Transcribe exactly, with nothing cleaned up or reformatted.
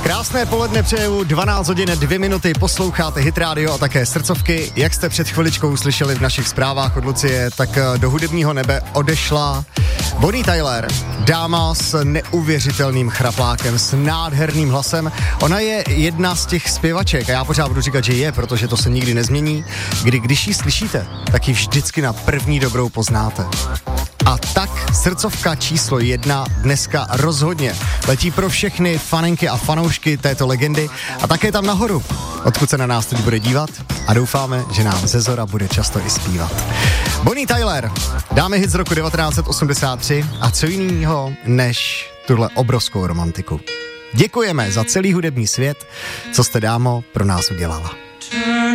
Krásné poledne přeju, dvanáct hodin dvě minuty, posloucháte Hit Radio a také srdcovky. Jak jste před chviličkou slyšeli v našich zprávách od Lucie, tak do hudebního nebe odešla Bonnie Tyler, dáma s neuvěřitelným chraplákem, s nádherným hlasem. Ona je jedna z těch zpěvaček a já pořád budu říkat, že je, protože to se nikdy nezmění, kdy když ji slyšíte, tak ji vždycky na první dobrou poznáte. A tak srdcovka číslo jedna dneska rozhodně letí pro všechny faninky a fanoušky této legendy a také tam nahoru, odkud se na nás teď bude dívat a doufáme, že nám ze zora bude často i zpívat. Bonnie Tyler, dáme hit z roku devatenáct set osmdesát tři a co jinýho než tuhle obrovskou romantiku. Děkujeme za celý hudební svět, co jste, dámo, pro nás udělala.